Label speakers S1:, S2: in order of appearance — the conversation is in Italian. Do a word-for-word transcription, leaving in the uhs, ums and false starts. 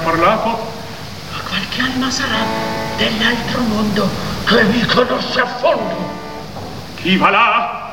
S1: parlato?
S2: Ma qualche anima sarà dell'altro mondo che mi conosce a fondo.
S1: Chi va là?